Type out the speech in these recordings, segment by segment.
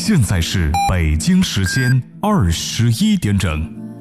现在是北京时间21点整。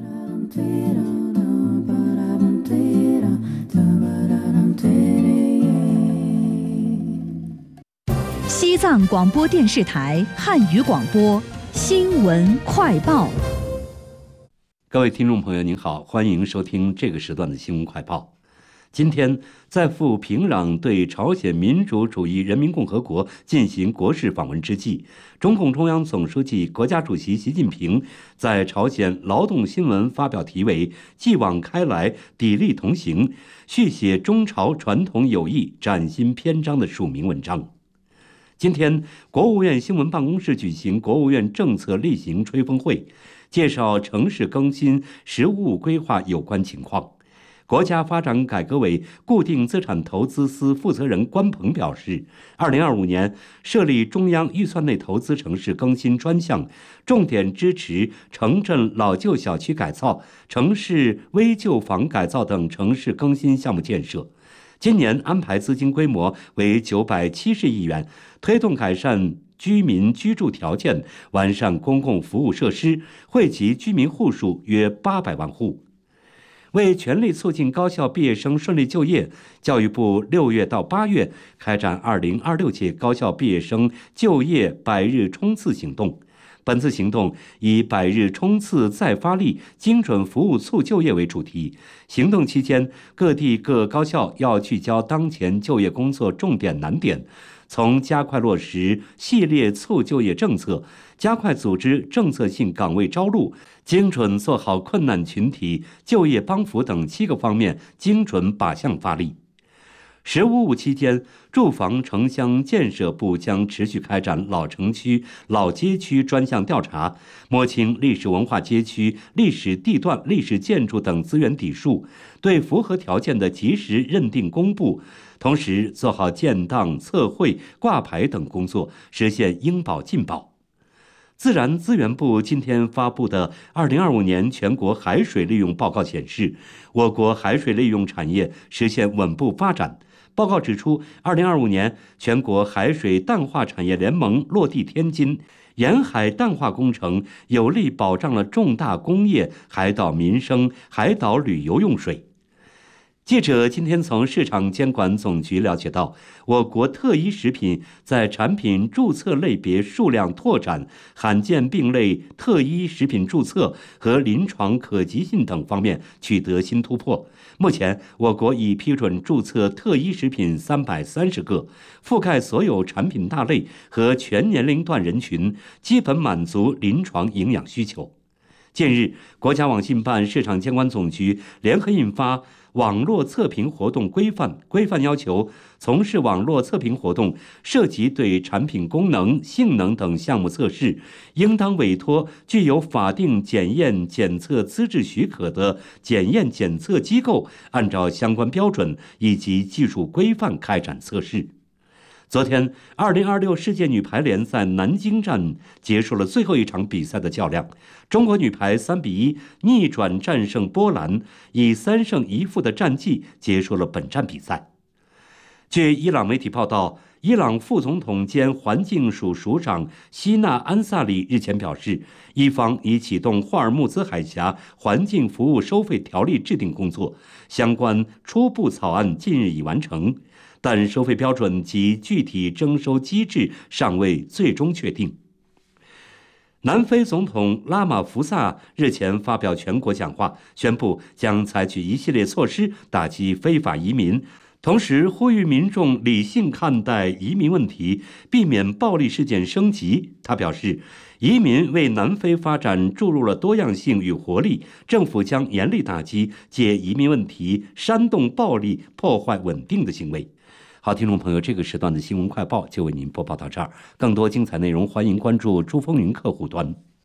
西藏广播电视台汉语广播新闻快报。 各位听众朋友您好，欢迎收听这个时段的新闻快报。今天，在赴平壤对朝鲜民主主义人民共和国进行国事访问之际，中共中央总书记、国家主席习近平在朝鲜劳动新闻发表题为“继往开来，砥砺同行，续写中朝传统友谊崭新篇章”的署名文章。今天，国务院新闻办公室举行国务院政策例行吹风会，介绍城市更新、实务规划有关情况。国家发展改革委固定资产投资司负责人关鹏表示，2025年设立中央预算内投资城市更新专项，重点支持城镇老旧小区改造、城市危旧房改造等城市更新项目建设。今年安排资金规模为970亿元，推动改善居民居住条件，完善公共服务设施，惠及居民户数约800万户。为全力促进高校毕业生顺利就业，教育部6月到8月开展2026届高校毕业生就业100日冲刺行动。本次行动以100日冲刺再发力、精准服务促就业为主题。行动期间，各地各高校要聚焦当前就业工作重点难点，从加快落实系列促就业政策，加快组织政策性岗位招录，精准做好困难群体就业帮扶等7个方面精准靶向发力。十五五期间，住房城乡建设部将持续开展老城区、老街区专项调查，摸清历史文化街区、历史地段、历史建筑等资源底数，对符合条件的及时认定公布，同时做好建档、测绘、挂牌等工作，实现应保尽保。自然资源部今天发布的2025年全国海水利用报告显示，我国海水利用产业实现稳步发展。报告指出，2025年全国海水淡化产业联盟落地天津，沿海淡化工程有力保障了重大工业、海岛民生、海岛旅游用水。记者今天从市场监管总局了解到，我国特一食品在产品注册类别数量拓展、罕见病类特一食品注册和临床可及性等方面取得新突破。目前，我国已批准注册特一食品330个，覆盖所有产品大类和全年龄段人群，基本满足临床营养需求。近日，国家网信办、市场监管总局联合印发网络测评活动规范，要求从事网络测评活动涉及对产品功能、性能等项目测试，应当委托具有法定检验检测资质许可的检验检测机构，按照相关标准以及技术规范开展测试。昨天，2026世界女排联赛南京站结束了最后一场比赛的较量，中国女排3-1逆转战胜波兰，以3胜1负的战绩结束了本站比赛。据伊朗媒体报道，伊朗副总统兼环境署署长希纳安萨里日前表示，伊方已启动霍尔木兹海峡环境服务收费条例制定工作，相关初步草案近日已完成，但收费标准及具体征收机制尚未最终确定。南非总统拉马福萨日前发表全国讲话，宣布将采取一系列措施打击非法移民，同时呼吁民众理性看待移民问题，避免暴力事件升级。他表示，移民为南非发展注入了多样性与活力，政府将严厉打击借移民问题煽动暴力、破坏稳定的行为。好，听众朋友，这个时段的新闻快报就为您播报到这儿。更多精彩内容，欢迎关注珠风云客户端。